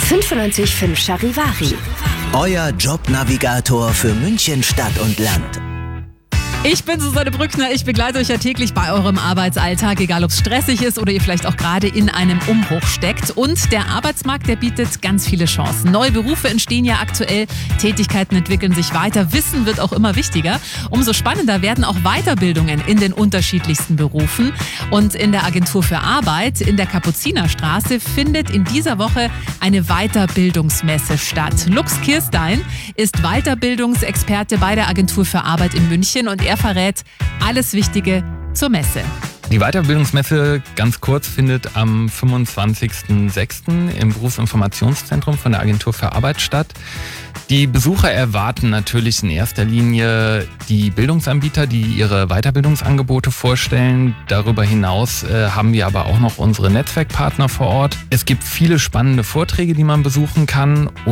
95.5 Charivari. Euer Jobnavigator für München Stadt und Land. Ich bin Susanne Brückner, ich begleite euch ja täglich bei eurem Arbeitsalltag, egal ob es stressig ist oder ihr vielleicht auch gerade in einem Umbruch steckt. Und der Arbeitsmarkt, der bietet ganz viele Chancen. Neue Berufe entstehen ja aktuell, Tätigkeiten entwickeln sich weiter, Wissen wird auch immer wichtiger. Umso spannender werden auch Weiterbildungen in den unterschiedlichsten Berufen. Und in der Agentur für Arbeit in der Kapuzinerstraße findet in dieser Woche eine Weiterbildungsmesse statt. Lux Kirstein ist Weiterbildungsexperte bei der Agentur für Arbeit in München und er verrät alles Wichtige zur Messe. Die Weiterbildungsmesse, ganz kurz, findet am 25.06. im Berufsinformationszentrum von der Agentur für Arbeit statt. Die Besucher erwarten natürlich in erster Linie die Bildungsanbieter, die ihre Weiterbildungsangebote vorstellen. Darüber hinaus haben wir aber auch noch unsere Netzwerkpartner vor Ort. Es gibt viele spannende Vorträge, die man besuchen kann.